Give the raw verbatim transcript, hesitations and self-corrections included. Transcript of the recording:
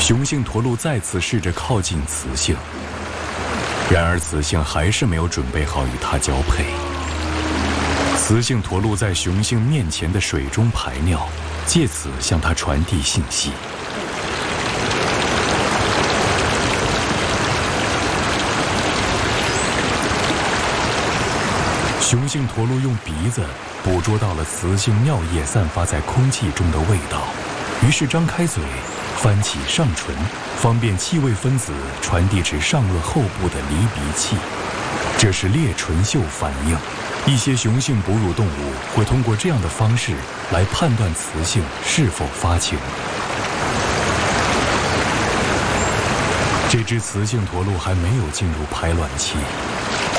雄性驼鹿再次试着靠近雌性，然而雌性还是没有准备好与它交配。雌性驼鹿在雄性面前的水中排尿，借此向它传递信息。雄性驼鹿用鼻子捕捉到了雌性尿液散发在空气中的味道，于是张开嘴，翻起上唇，方便气味分子传递至上颚后部的离鼻器。这是裂唇嗅反应。一些雄性哺乳动物会通过这样的方式来判断雌性是否发情。这只雌性驼鹿还没有进入排卵期，